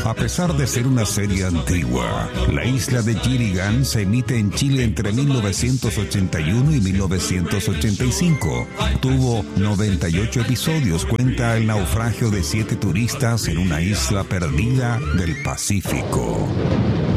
A pesar de ser una serie antigua, La Isla de Gilligan se emite en Chile entre 1981 y 1985. Tuvo 98 episodios. Cuenta el naufragio de 7 turistas en una isla perdida del Pacífico.